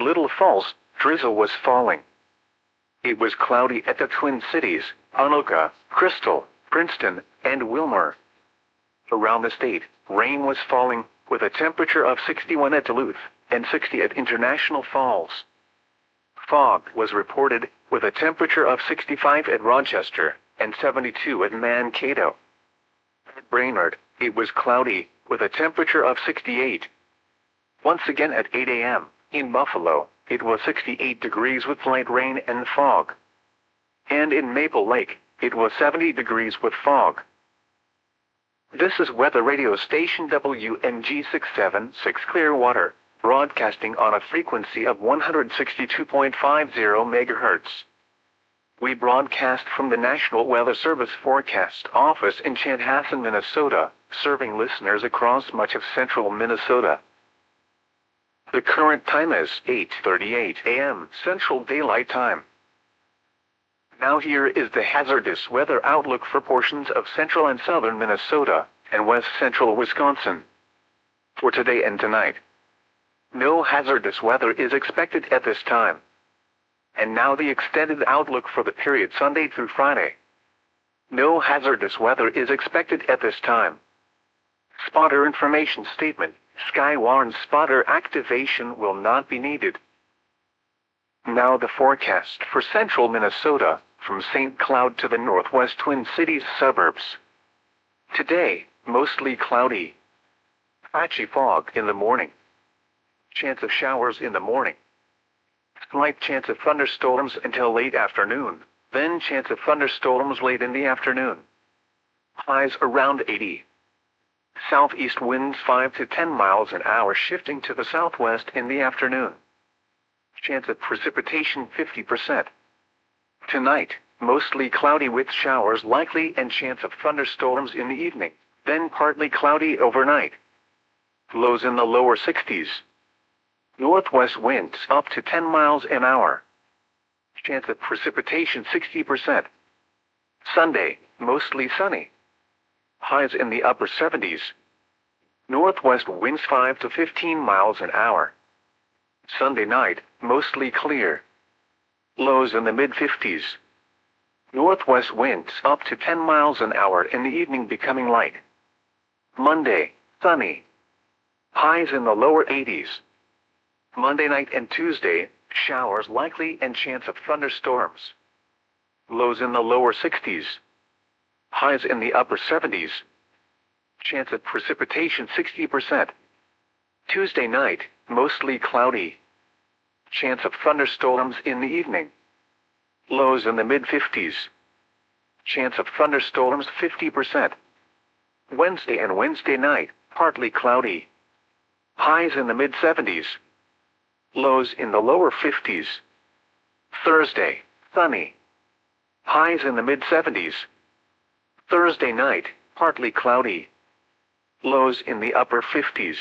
Little Falls, drizzle was falling. It was cloudy at the Twin Cities, Anoka, Crystal, Princeton, and Wilmer. Around the state, rain was falling, with a temperature of 61 at Duluth and 60 at International Falls. Fog was reported, with a temperature of 65 at Rochester and 72 at Mankato. At Brainerd, it was cloudy, with a temperature of 68. Once again at 8 a.m., in Buffalo, it was 68 degrees with light rain and fog. And in Maple Lake, it was 70 degrees with fog. This is weather radio station WMG 676 Clearwater, broadcasting on a frequency of 162.50 MHz. We broadcast from the National Weather Service Forecast Office in Chanhassen, Minnesota, serving listeners across much of central Minnesota. The current time is 8:38 a.m. Central Daylight Time. Now here is the hazardous weather outlook for portions of central and southern Minnesota and west central Wisconsin. For today and tonight, no hazardous weather is expected at this time. And now the extended outlook for the period Sunday through Friday. No hazardous weather is expected at this time. Spotter information statement. Sky warns spotter activation will not be needed. Now the forecast for central Minnesota, from St. Cloud to the northwest Twin Cities suburbs. Today, mostly cloudy. Patchy fog in the morning. Chance of showers in the morning. Slight chance of thunderstorms until late afternoon, then chance of thunderstorms late in the afternoon. Highs around 80. Southeast winds 5 to 10 miles an hour shifting to the southwest in the afternoon. Chance of precipitation 50%. Tonight, mostly cloudy with showers likely and chance of thunderstorms in the evening, then partly cloudy overnight. Lows in the lower 60s. Northwest winds up to 10 miles an hour. Chance of precipitation 60%. Sunday, mostly sunny. Highs in the upper 70s. Northwest winds 5 to 15 miles an hour. Sunday night, mostly clear. Lows in the mid-50s. Northwest winds up to 10 miles an hour in the evening becoming light. Monday, sunny. Highs in the lower 80s. Monday night and Tuesday, showers likely and chance of thunderstorms. Lows in the lower 60s. Highs in the upper 70s. Chance of precipitation 60%. Tuesday night, mostly cloudy. Chance of thunderstorms in the evening. Lows in the mid-50s. Chance of thunderstorms 50%. Wednesday and Wednesday night, partly cloudy. Highs in the mid-70s. Lows in the lower 50s. Thursday, sunny. Highs in the mid-70s. Thursday night, partly cloudy. Lows in the upper 50s.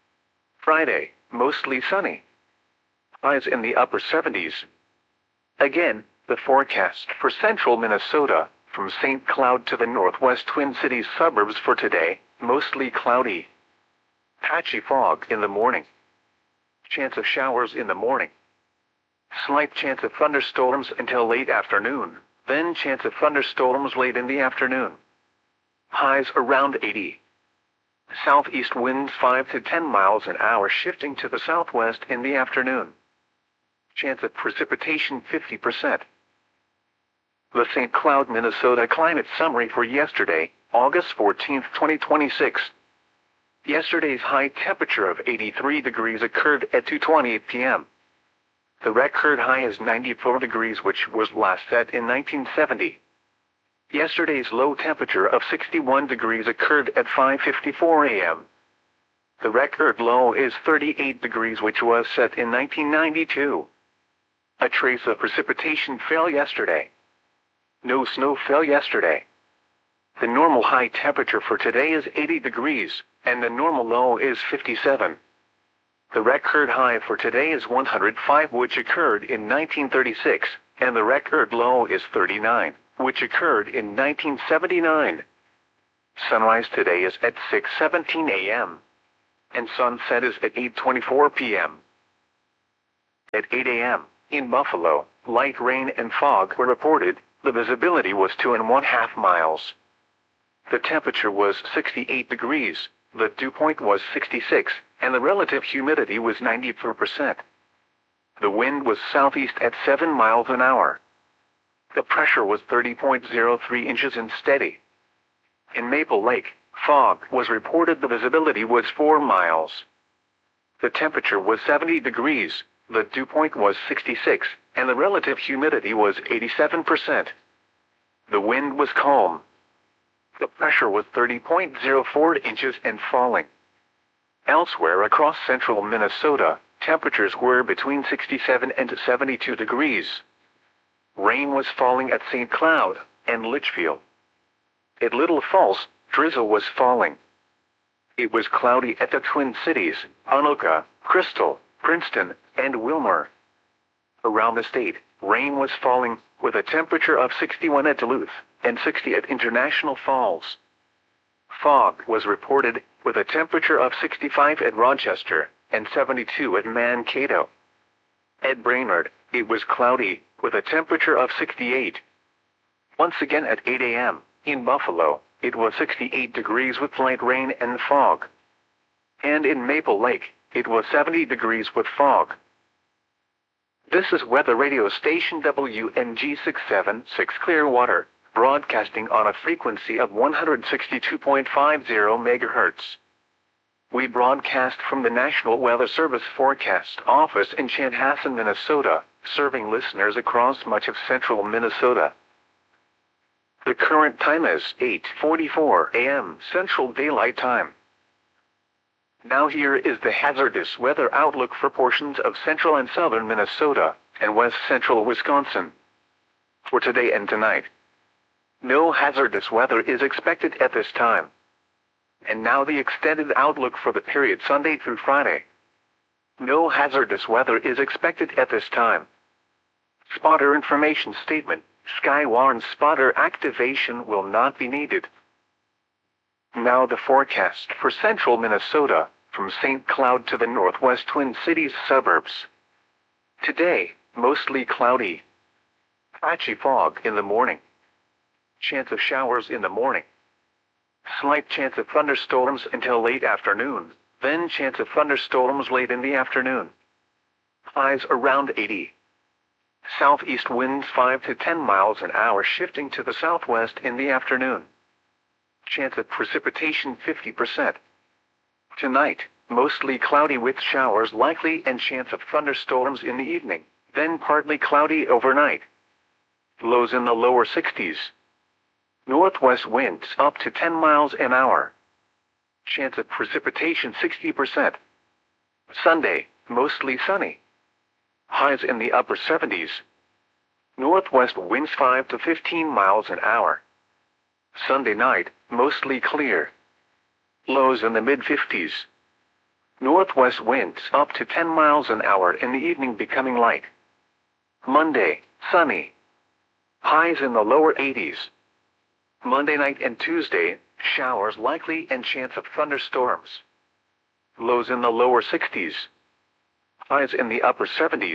Friday, mostly sunny. Highs in the upper 70s. Again, the forecast for central Minnesota, from St. Cloud to the northwest Twin Cities suburbs for today, mostly cloudy. Patchy fog in the morning. Chance of showers in the morning. Slight chance of thunderstorms until late afternoon, then chance of thunderstorms late in the afternoon. Highs around 80. Southeast winds 5 to 10 miles an hour shifting to the southwest in the afternoon. Chance of precipitation 50%. The St. Cloud, Minnesota climate summary for yesterday, August 14, 2026. Yesterday's high temperature of 83 degrees occurred at 2:20 p.m. The record high is 94 degrees, which was last set in 1970. Yesterday's low temperature of 61 degrees occurred at 5:54 a.m. The record low is 38 degrees, which was set in 1992. A trace of precipitation fell yesterday. No snow fell yesterday. The normal high temperature for today is 80 degrees, and the normal low is 57. The record high for today is 105, which occurred in 1936, and the record low is 39, which occurred in 1979. Sunrise today is at 6:17 a.m., and sunset is at 8:24 p.m. At 8 a.m., in Buffalo, light rain and fog were reported. The visibility was 2.5 miles. The temperature was 68 degrees, the dew point was 66, and the relative humidity was 94%. The wind was southeast at 7 miles an hour. The pressure was 30.03 inches and steady. In Maple Lake, fog was reported. The visibility was 4 miles. The temperature was 70 degrees, the dew point was 66, and the relative humidity was 87%. The wind was calm. The pressure was 30.04 inches and falling. Elsewhere across central Minnesota, temperatures were between 67 and 72 degrees. Rain was falling at St. Cloud and Litchfield. At Little Falls, drizzle was falling. It was cloudy at the Twin Cities, Anoka, Crystal, Princeton, and Wilmer. Around the state, rain was falling, with a temperature of 61 at Duluth and 60 at International Falls. Fog was reported, with a temperature of 65 at Rochester and 72 at Mankato. At Brainerd, it was cloudy, with a temperature of 68. Once again at 8 a.m., in Buffalo, it was 68 degrees with light rain and fog. And in Maple Lake, it was 70 degrees with fog. This is weather radio station WNG 676 Clearwater, broadcasting on a frequency of 162.50 MHz. We broadcast from the National Weather Service Forecast Office in Chanhassen, Minnesota, serving listeners across much of central Minnesota. The current time is 8:44 a.m. Central Daylight Time. Now here is the hazardous weather outlook for portions of central and southern Minnesota and west central Wisconsin. For today and tonight, no hazardous weather is expected at this time. And now the extended outlook for the period Sunday through Friday. No hazardous weather is expected at this time. Spotter information statement: Skywarn spotter activation will not be needed. Now the forecast for central Minnesota, from St. Cloud to the northwest Twin Cities suburbs. Today, mostly cloudy. Patchy fog in the morning. Chance of showers in the morning. Slight chance of thunderstorms until late afternoon, then chance of thunderstorms late in the afternoon. Highs around 80. Southeast winds 5 to 10 miles an hour shifting to the southwest in the afternoon. Chance of precipitation 50%. Tonight, mostly cloudy with showers likely and chance of thunderstorms in the evening, then partly cloudy overnight. Lows in the lower 60s. Northwest winds up to 10 miles an hour. Chance of precipitation 60%. Sunday, mostly sunny. Highs in the upper 70s. Northwest winds 5 to 15 miles an hour. Sunday night, mostly clear. Lows in the mid-50s. Northwest winds up to 10 miles an hour in the evening becoming light. Monday, sunny. Highs in the lower 80s. Monday night and Tuesday, showers likely and chance of thunderstorms. Lows in the lower 60s. Highs in the upper 70s.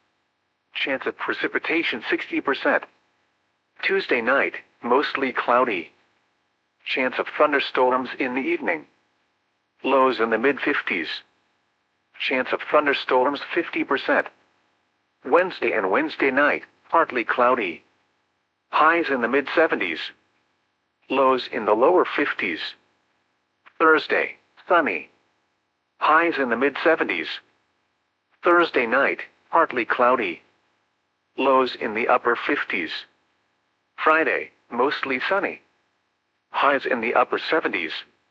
Chance of precipitation 60%. Tuesday night, mostly cloudy. Chance of thunderstorms in the evening. Lows in the mid-50s. Chance of thunderstorms 50%. Wednesday and Wednesday night, partly cloudy. Highs in the mid-70s. Lows in the lower 50s. Thursday, sunny. Highs in the mid-70s. Thursday night, partly cloudy. Lows in the upper 50s. Friday, mostly sunny. Highs in the upper 70s.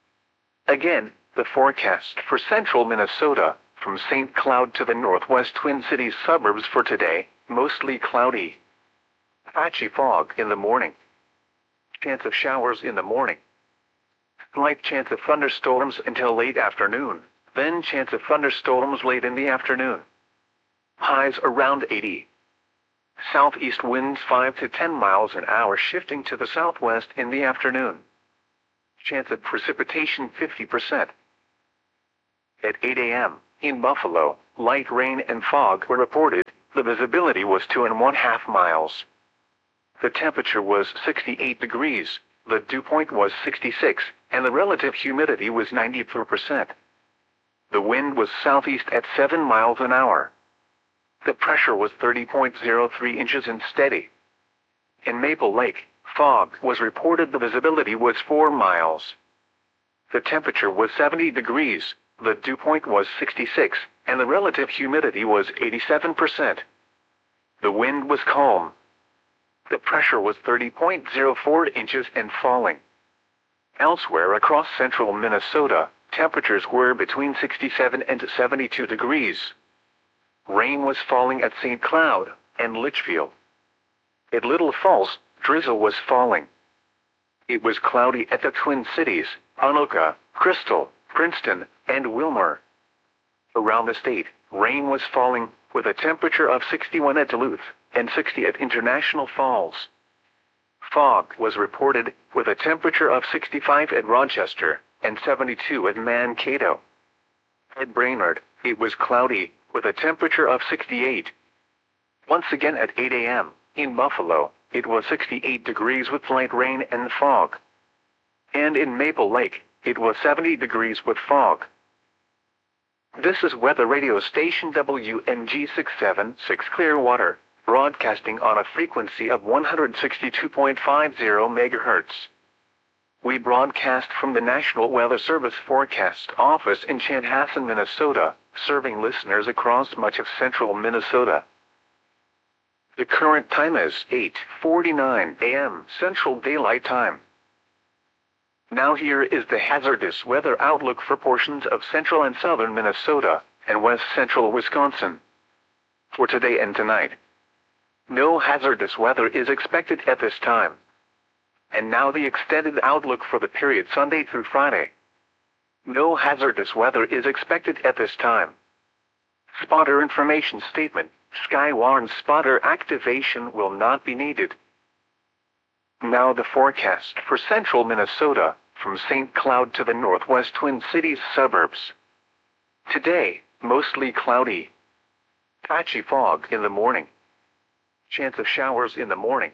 Again, the forecast for central Minnesota, from St. Cloud to the northwest Twin Cities suburbs for today, mostly cloudy. Patchy fog in the morning. Chance of showers in the morning. Slight chance of thunderstorms until late afternoon, then chance of thunderstorms late in the afternoon. Highs around 80. Southeast winds 5 to 10 miles an hour shifting to the southwest in the afternoon. Chance of precipitation 50%. At 8 a.m., in Buffalo, light rain and fog were reported. The visibility was 2.5 miles. The temperature was 68 degrees, the dew point was 66, and the relative humidity was 94%. The wind was southeast at 7 miles an hour. The pressure was 30.03 inches and steady. In Maple Lake, fog was reported. The visibility was 4 miles. The temperature was 70 degrees, the dew point was 66, and the relative humidity was 87%. The wind was calm. The pressure was 30.04 inches and falling. Elsewhere across central Minnesota, temperatures were between 67 and 72 degrees. Rain was falling at St. Cloud and Litchfield. At Little Falls, drizzle was falling. It was cloudy at the Twin Cities, Anoka, Crystal, Princeton, and Wilmer. Around the state, rain was falling, with a temperature of 61 at Duluth and 60 at International Falls. Fog was reported, with a temperature of 65 at Rochester and 72 at Mankato. At Brainerd, it was cloudy, with a temperature of 68. Once again at 8 a.m., in Buffalo, it was 68 degrees with light rain and fog. And in Maple Lake, it was 70 degrees with fog. This is weather radio station WMG 676 Clearwater, broadcasting on a frequency of 162.50 MHz. We broadcast from the National Weather Service Forecast Office in Chanhassen, Minnesota, serving listeners across much of central Minnesota. The current time is 8:49 a.m. Central Daylight Time. Now here is the hazardous weather outlook for portions of central and southern Minnesota and west central Wisconsin. For today and tonight, no hazardous weather is expected at this time. And now the extended outlook for the period Sunday through Friday. No hazardous weather is expected at this time. Spotter information statement. Skywarn spotter activation will not be needed. Now the forecast for central Minnesota, from St. Cloud to the northwest Twin Cities suburbs. Today, mostly cloudy. Patchy fog in the morning. Chance of showers in the morning.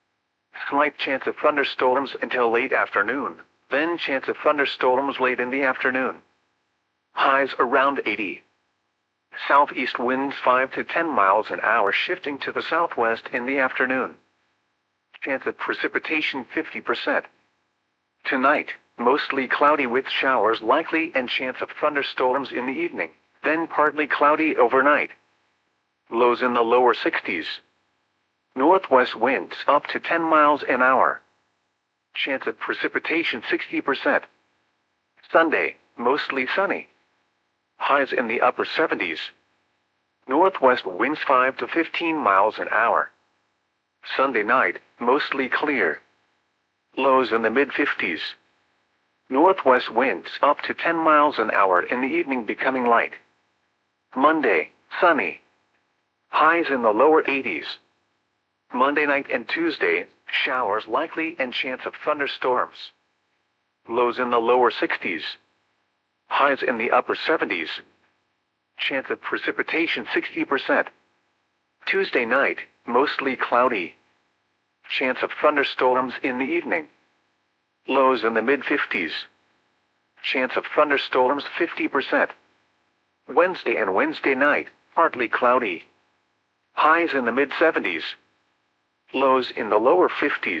Slight chance of thunderstorms until late afternoon, then chance of thunderstorms late in the afternoon. Highs around 80. Southeast winds 5 to 10 miles an hour shifting to the southwest in the afternoon. Chance of precipitation 50%. Tonight, mostly cloudy with showers likely and chance of thunderstorms in the evening, then partly cloudy overnight. Lows in the lower 60s. Northwest winds up to 10 miles an hour. Chance of precipitation 60%. Sunday, mostly sunny. Highs in the upper 70s. Northwest winds 5 to 15 miles an hour. Sunday night, mostly clear. Lows in the mid-50s. Northwest winds up to 10 miles an hour in the evening becoming light. Monday, sunny. Highs in the lower 80s. Monday night and Tuesday, showers likely and chance of thunderstorms. Lows in the lower 60s. Highs in the upper 70s. Chance of precipitation 60%. Tuesday night, mostly cloudy. Chance of thunderstorms in the evening. Lows in the mid-50s. Chance of thunderstorms 50%. Wednesday and Wednesday night, partly cloudy. Highs in the mid-70s. Lows in the lower 50s.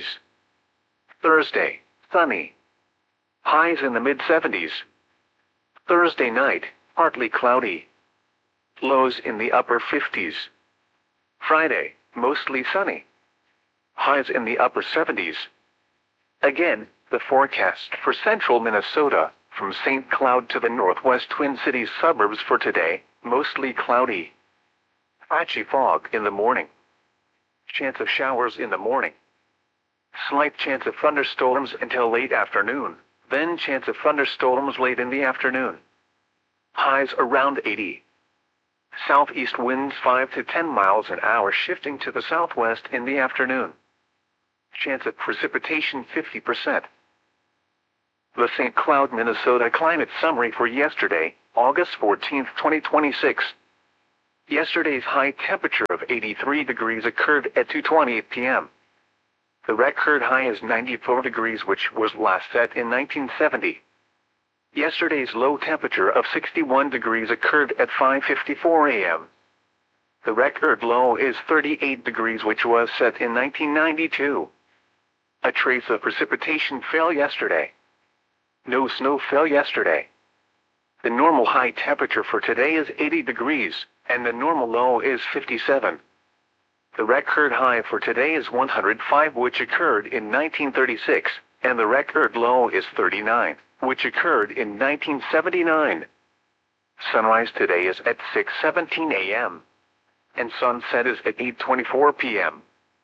Thursday, sunny. Highs in the mid-70s. Thursday night, partly cloudy. Lows in the upper 50s. Friday, mostly sunny. Highs in the upper 70s. Again, the forecast for central Minnesota, from St. Cloud to the northwest Twin Cities suburbs for today, mostly cloudy. Patchy fog in the morning. Chance of showers in the morning. Slight chance of thunderstorms until late afternoon, then chance of thunderstorms late in the afternoon. Highs around 80. Southeast winds 5 to 10 miles an hour shifting to the southwest in the afternoon. Chance of precipitation 50%. The St. Cloud, Minnesota climate summary for yesterday, August 14, 2026. Yesterday's high temperature of 83 degrees occurred at 2:20 p.m. The record high is 94 degrees, which was last set in 1970. Yesterday's low temperature of 61 degrees occurred at 5:54 a.m. The record low is 38 degrees, which was set in 1992. A trace of precipitation fell yesterday. No snow fell yesterday. The normal high temperature for today is 80 degrees, and the normal low is 57. The record high for today is 105, which occurred in 1936, and the record low is 39, which occurred in 1979. Sunrise today is at 6:17 a.m. and sunset is at 8:24 p.m.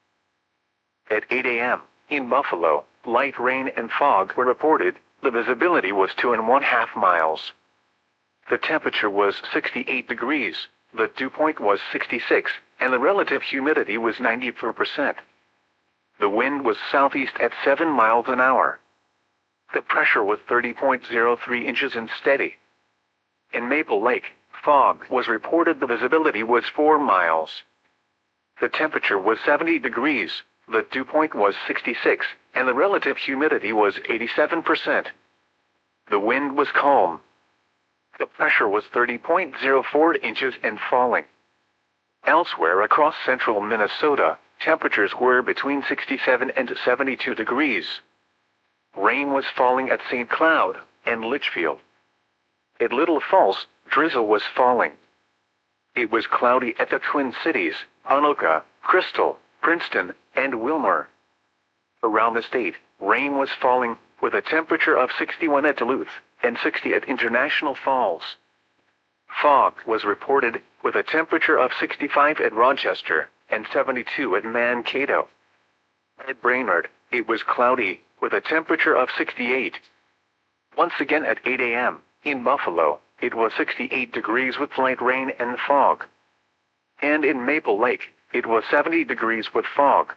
At 8 a.m., in Buffalo, light rain and fog were reported. The visibility was 2.5 miles. The temperature was 68 degrees, the dew point was 66, and the relative humidity was 94%. The wind was southeast at 7 miles an hour. The pressure was 30.03 inches and steady. In Maple Lake, fog was reported. The visibility was 4 miles. The temperature was 70 degrees, the dew point was 66, and the relative humidity was 87%. The wind was calm. The pressure was 30.04 inches and falling. Elsewhere across central Minnesota, temperatures were between 67 and 72 degrees. Rain was falling at St. Cloud and Litchfield. At Little Falls, drizzle was falling. It was cloudy at the Twin Cities, Anoka, Crystal, Princeton, and Wilmer. Around the state, rain was falling, with a temperature of 61 at Duluth and 60 at International Falls. Fog was reported, with a temperature of 65 at Rochester and 72 at Mankato. At Brainerd, it was cloudy, with a temperature of 68. Once again at 8 a.m., in Buffalo, it was 68 degrees with light rain and fog. And in Maple Lake, it was 70 degrees with fog.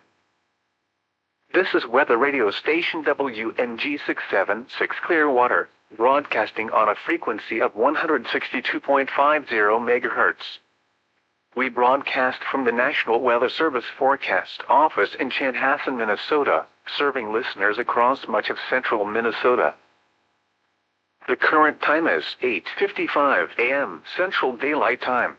This is weather radio station WMG 676 Clearwater, broadcasting on a frequency of 162.50 MHz. We broadcast from the National Weather Service Forecast Office in Chanhassen, Minnesota, serving listeners across much of central Minnesota. The current time is 8:55 a.m. Central Daylight Time.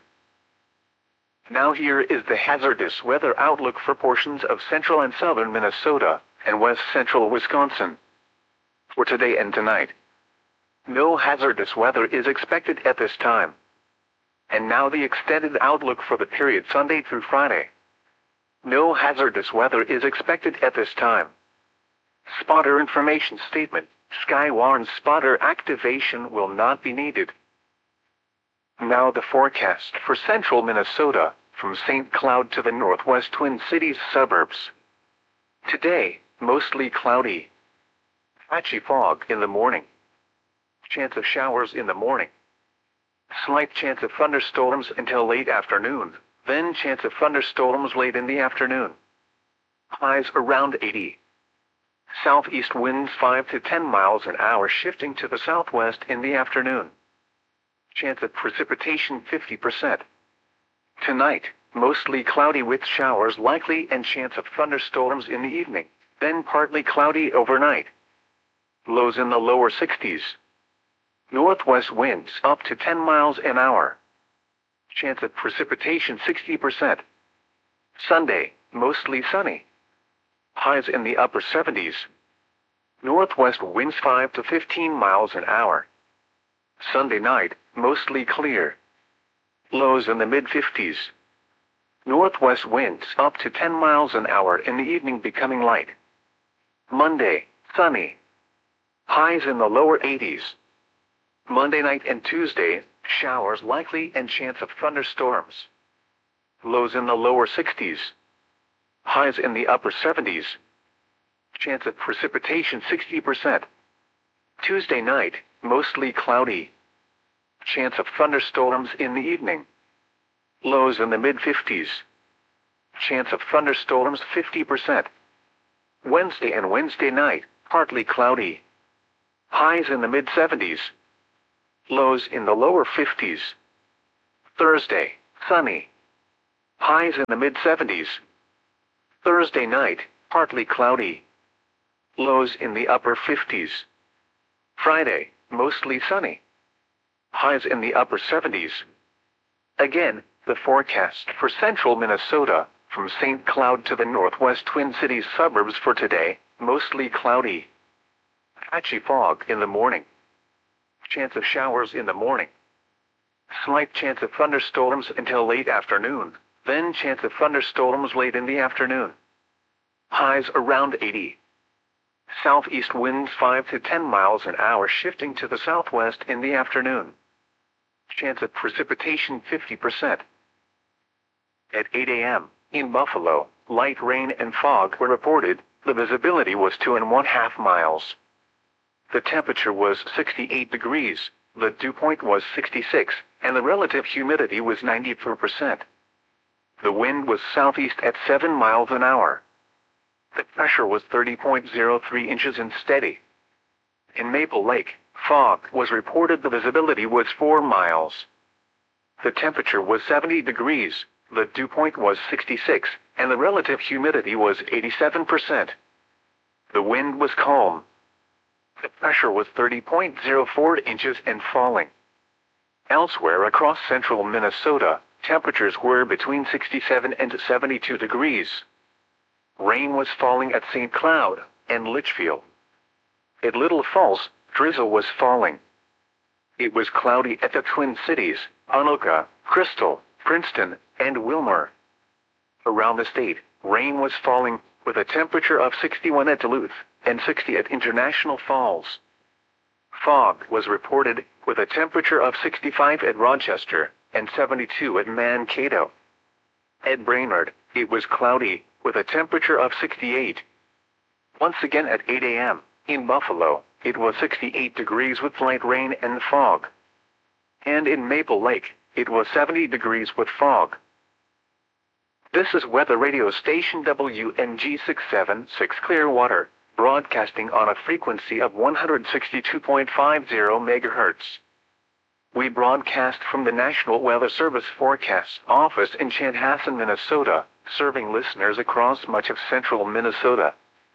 Now here is the hazardous weather outlook for portions of central and southern Minnesota and west central Wisconsin. For today and tonight, no hazardous weather is expected at this time. And now the extended outlook for the period Sunday through Friday. No hazardous weather is expected at this time. Spotter information statement: Skywarn spotter activation will not be needed. Now the forecast for central Minnesota, from St. Cloud to the northwest Twin Cities suburbs. Today, mostly cloudy. Patchy fog in the morning. Chance of showers in the morning. Slight chance of thunderstorms until late afternoon, then chance of thunderstorms late in the afternoon. Highs around 80. Southeast winds 5 to 10 miles an hour, shifting to the southwest in the afternoon. Chance of precipitation 50%. Tonight, mostly cloudy with showers likely and chance of thunderstorms in the evening, then partly cloudy overnight. Lows in the lower 60s. Northwest winds up to 10 miles an hour. Chance of precipitation 60%. Sunday, mostly sunny. Highs in the upper 70s. Northwest winds 5 to 15 miles an hour. Sunday night, mostly clear. Lows in the mid-50s. Northwest winds up to 10 miles an hour in the evening, becoming light. Monday, sunny. Highs in the lower 80s. Monday night and Tuesday, showers likely and chance of thunderstorms. Lows in the lower 60s. Highs in the upper 70s. Chance of precipitation 60%. Tuesday night, mostly cloudy. Chance of thunderstorms in the evening. Lows in the mid-50s. Chance of thunderstorms 50%. Wednesday and Wednesday night, partly cloudy. Highs in the mid-70s. Lows in the lower 50s. Thursday, sunny. Highs in the mid-70s. Thursday night, partly cloudy. Lows in the upper 50s. Friday, mostly sunny. Highs in the upper 70s. Again, the forecast for central Minnesota, from St. Cloud to the northwest Twin Cities suburbs for today, mostly cloudy. Patchy fog in the morning. Chance of showers in the morning. Slight chance of thunderstorms until late afternoon, then chance of thunderstorms late in the afternoon. Highs around 80. Southeast winds 5 to 10 miles an hour shifting to the southwest in the afternoon. Chance of precipitation 50%. At 8 a.m., in Buffalo, light rain and fog were reported. The visibility was 2.5 miles. The temperature was 68 degrees, the dew point was 66, and the relative humidity was 94%. The wind was southeast at 7 miles an hour. The pressure was 30.03 inches and steady. In Maple Lake, fog was reported. The visibility was 4 miles. The temperature was 70 degrees, the dew point was 66, and the relative humidity was 87%. The wind was calm. The pressure was 30.04 inches and falling. Elsewhere across central Minnesota, temperatures were between 67 and 72 degrees. Rain was falling at St. Cloud and Litchfield. At Little Falls, drizzle was falling. It was cloudy at the Twin Cities, Anoka, Crystal, Princeton, and Wilmer. Around the state, rain was falling, with a temperature of 61 at Duluth and 60 at International Falls. Fog was reported, with a temperature of 65 at Rochester and 72 at Mankato. At Brainerd, it was cloudy, with a temperature of 68. Once again at 8 a.m., in Buffalo, it was 68 degrees with light rain and fog. And in Maple Lake, it was 70 degrees with fog. This is weather radio station WNG 676 Clearwater, broadcasting on a frequency of 162.50 MHz. We broadcast from the National Weather Service Forecast Office in Chanhassen, Minnesota, serving listeners across much of central Minnesota.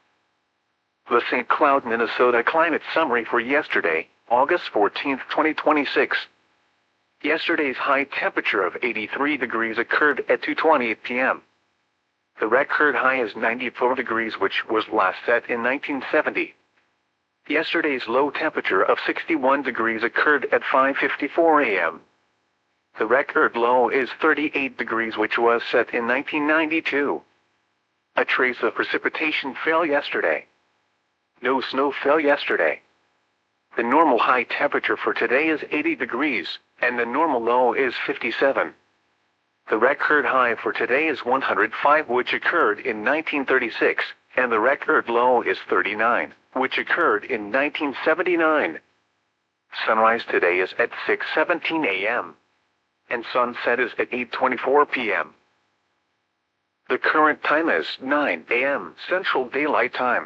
The St. Cloud, Minnesota climate summary for yesterday, August 14, 2026. Yesterday's high temperature of 83 degrees occurred at 2:20 p.m. The record high is 94 degrees, which was last set in 1970. Yesterday's low temperature of 61 degrees occurred at 5:54 a.m. The record low is 38 degrees, which was set in 1992. A trace of precipitation fell yesterday. No snow fell yesterday. The normal high temperature for today is 80 degrees, and the normal low is 57. The record high for today is 105, which occurred in 1936, and the record low is 39, which occurred in 1979. Sunrise today is at 6:17 a.m. and sunset is at 8:24 p.m. The current time is 9 a.m. Central Daylight Time.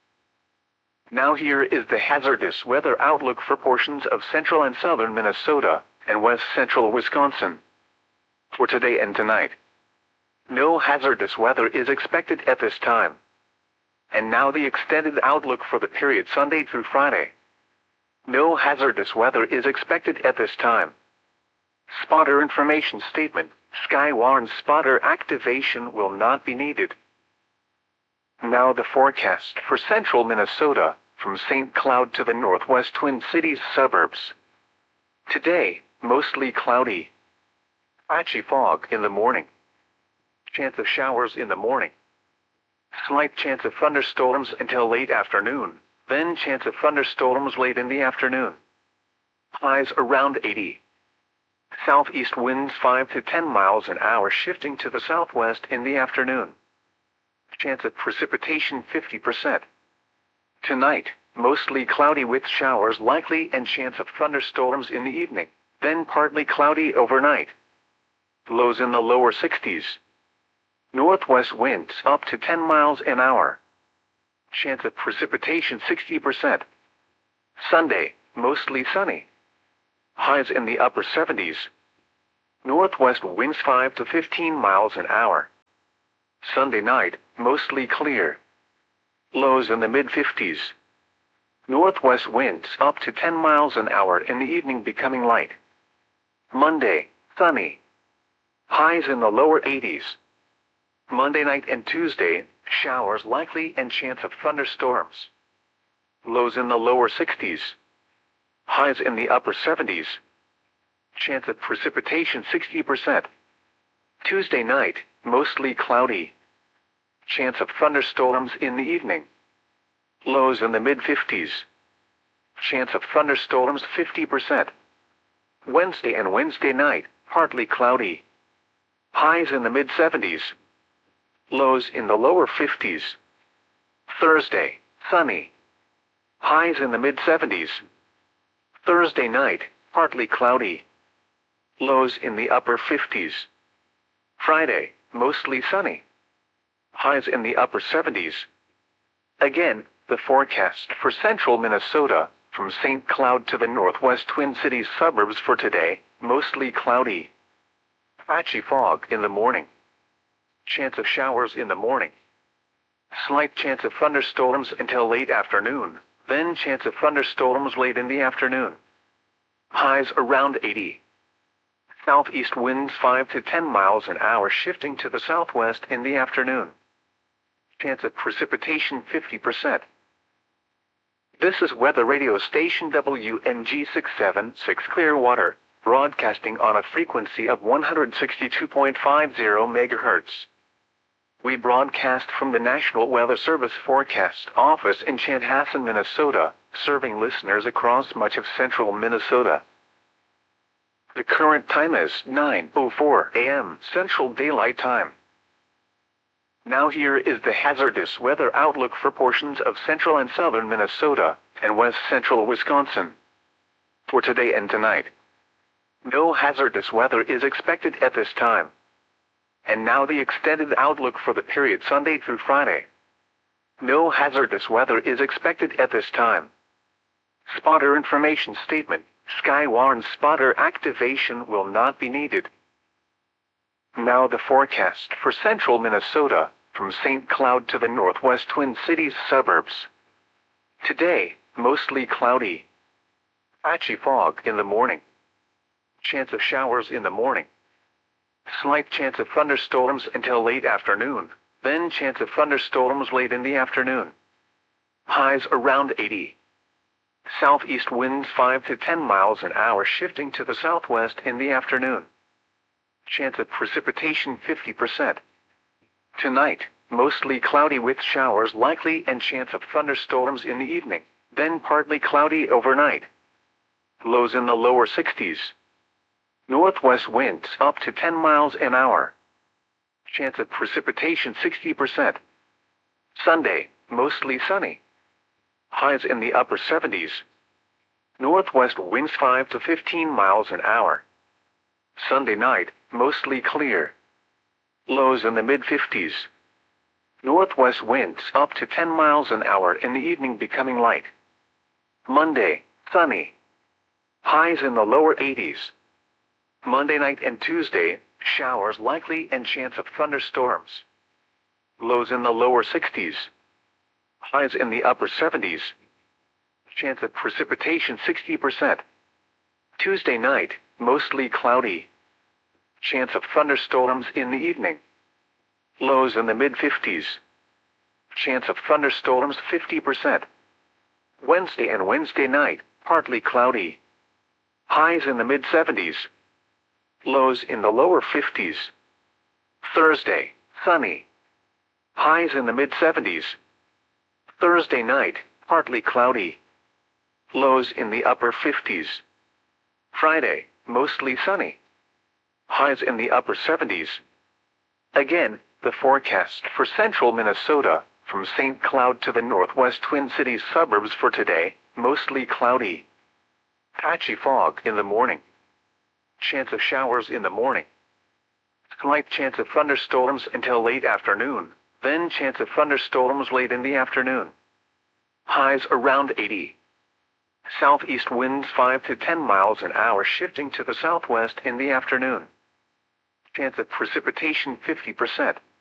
Now here is the hazardous weather outlook for portions of central and southern Minnesota and west central Wisconsin. For today and tonight, no hazardous weather is expected at this time. And now the extended outlook for the period Sunday through Friday. No hazardous weather is expected at this time. Spotter information statement: Skywarn spotter activation will not be needed. Now the forecast for central Minnesota, from St. Cloud to the northwest Twin Cities suburbs. Today, mostly cloudy. Patchy fog in the morning. Chance of showers in the morning. Slight chance of thunderstorms until late afternoon, then chance of thunderstorms late in the afternoon. Highs around 80. Southeast winds 5 to 10 miles an hour shifting to the southwest in the afternoon. Chance of precipitation 50%. Tonight, mostly cloudy with showers likely and chance of thunderstorms in the evening, then partly cloudy overnight. Lows in the lower 60s. Northwest winds up to 10 miles an hour. Chance of precipitation 60%. Sunday, mostly sunny. Highs in the upper 70s. Northwest winds 5 to 15 miles an hour. Sunday night, mostly clear. Lows in the mid-50s. Northwest winds up to 10 miles an hour in the evening, becoming light. Monday, sunny. Highs in the lower 80s. Monday night and Tuesday, showers likely and chance of thunderstorms. Lows in the lower 60s. Highs in the upper 70s. Chance of precipitation 60%. Tuesday night, mostly cloudy. Chance of thunderstorms in the evening. Lows in the mid-50s. Chance of thunderstorms 50%. Wednesday and Wednesday night, partly cloudy. Highs in the mid-70s. Lows in the lower 50s. Thursday, sunny. Highs in the mid-70s. Thursday night, partly cloudy. Lows in the upper 50s. Friday, mostly sunny. Highs in the upper 70s. Again, the forecast for central Minnesota, from St. Cloud to the northwest Twin Cities suburbs for today, mostly cloudy. Patchy fog in the morning. Chance of showers in the morning. Slight chance of thunderstorms until late afternoon, then chance of thunderstorms late in the afternoon. Highs around 80. Southeast winds 5 to 10 miles an hour, shifting to the southwest in the afternoon. Chance of precipitation 50%. This is weather radio station WNG 676 Clearwater, broadcasting on a frequency of 162.50 MHz. We broadcast from the National Weather Service Forecast Office in Chanhassen, Minnesota, serving listeners across much of central Minnesota. The current time is 9:04 a.m. Central Daylight Time. Now here is the hazardous weather outlook for portions of central and southern Minnesota and west central Wisconsin. For today and tonight, no hazardous weather is expected at this time. And now the extended outlook for the period Sunday through Friday. No hazardous weather is expected at this time. Spotter information statement. Skywarn spotter activation will not be needed. Now the forecast for central Minnesota, from St. Cloud to the northwest Twin Cities suburbs. Today, mostly cloudy. Patchy fog in the morning. Chance of showers in the morning. Slight chance of thunderstorms until late afternoon, then chance of thunderstorms late in the afternoon. Highs around 80. Southeast winds 5 to 10 miles an hour, shifting to the southwest in the afternoon. Chance of precipitation 50%. Tonight, mostly cloudy with showers likely and chance of thunderstorms in the evening, then partly cloudy overnight. Lows in the lower 60s. Northwest winds up to 10 miles an hour. Chance of precipitation 60%. Sunday, mostly sunny. Highs in the upper 70s. Northwest winds 5 to 15 miles an hour. Sunday night, mostly clear. Lows in the mid-50s. Northwest winds up to 10 miles an hour in the evening, becoming light. Monday, sunny. Highs in the lower 80s. Monday night and Tuesday, showers likely and chance of thunderstorms. Lows in the lower 60s. Highs in the upper 70s. Chance of precipitation 60%. Tuesday night, mostly cloudy. Chance of thunderstorms in the evening. Lows in the mid-50s. Chance of thunderstorms 50%. Wednesday and Wednesday night, partly cloudy. Highs in the mid-70s. Lows in the lower 50s. Thursday, sunny. Highs in the mid-70s. Thursday night, partly cloudy. Lows in the upper 50s. Friday, mostly sunny. Highs in the upper 70s. Again, the forecast for central Minnesota, from St. Cloud to the northwest Twin Cities suburbs for today, mostly cloudy. Patchy fog in the morning. Chance of showers in the morning. Slight chance of thunderstorms until late afternoon, then chance of thunderstorms late in the afternoon. Highs around 80. Southeast winds 5 to 10 miles an hour, shifting to the southwest in the afternoon. Chance of precipitation 50%.